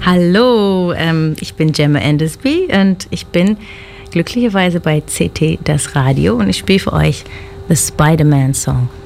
Hallo, ich bin Gemma Endersby und ich bin glücklicherweise bei CT Das Radio und ich spiele für euch The Spider-Man Song.